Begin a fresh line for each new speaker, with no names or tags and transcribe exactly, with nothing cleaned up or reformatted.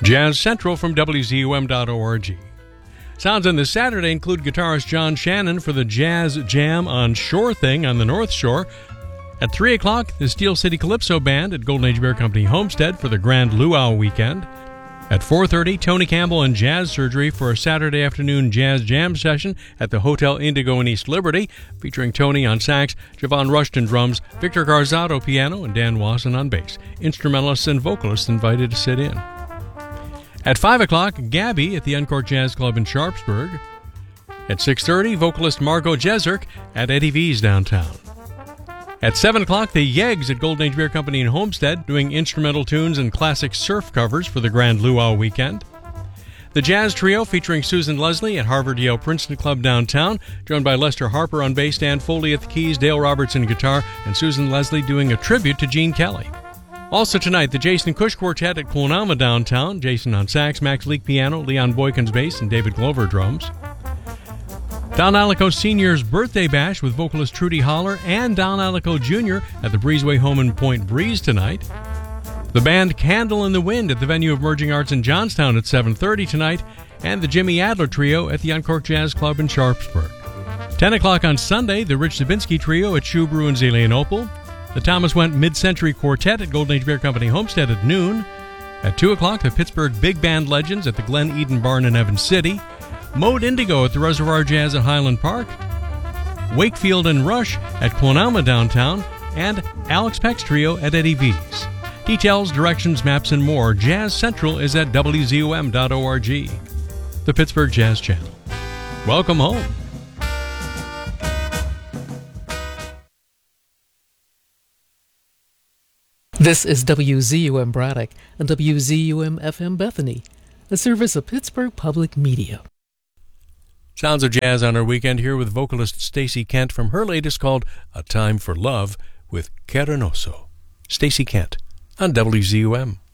Jazz Central from W Z U M dot org. Sounds on this Saturday include guitarist John Shannon for the Jazz Jam on Shore Thing on the North Shore. At three o'clock, the Steel City Calypso Band at Golden Age Beer Company Homestead for the Grand Luau Weekend. At four thirty, Tony Campbell and Jazz Surgery for a Saturday afternoon jazz jam session at the Hotel Indigo in East Liberty, featuring Tony on sax, Javon Rushton drums, Victor Garzato piano, and Dan Wasson on bass. Instrumentalists and vocalists invited to sit in. At five o'clock, Gabby at the Uncorked Jazz Club in Sharpsburg. At six thirty, vocalist Margot Jezerk at Eddie V's downtown. At seven o'clock, the Yeggs at Golden Age Beer Company in Homestead doing instrumental tunes and classic surf covers for the Grand Luau Weekend. The Jazz Trio featuring Susan Leslie at Harvard Yale Princeton Club downtown, joined by Lester Harper on bass, Dan Foley at the keys, Dale Robertson guitar, and Susan Leslie doing a tribute to Gene Kelly. Also tonight, the Jason Cush Quartet at Quonama downtown, Jason on sax, Max Leak piano, Leon Boykins bass, and David Glover drums. Don Alico Senior's Birthday Bash with vocalist Trudy Holler and Don Alico Junior at the Breezeway Home in Point Breeze tonight. The band Candle in the Wind at the venue of Merging Arts in Johnstown at seven thirty tonight, and the Jimmy Adler Trio at the Uncorked Jazz Club in Sharpsburg. ten o'clock on Sunday, the Rich Zabinski Trio at Shoe Brew in Zelienople. The Thomas Went Mid-Century Quartet at Golden Age Beer Company Homestead at noon. At two o'clock, the Pittsburgh Big Band Legends at the Glen Eden Barn in Evans City. Mode Indigo at the Reservoir Jazz at Highland Park. Wakefield and Rush at Quonama downtown. And Alex Peck's Trio at Eddie V's. Details, directions, maps, and more. Jazz Central is at W Z U M dot org. The Pittsburgh Jazz Channel. Welcome home.
This is W Z U M Braddock and W Z U M F M Bethany, a service of Pittsburgh Public Media.
Sounds of jazz on our weekend here with vocalist Stacey Kent from her latest called A Time for Love with Caranoso. Stacey Kent on W Z U M.